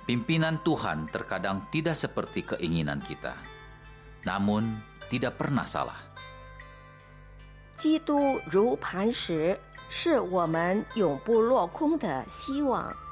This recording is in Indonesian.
Pimpinan Tuhan terkadang tidak seperti keinginan kita, namun tidak pernah salah. 基督如磐石，是我们永不落空的希望。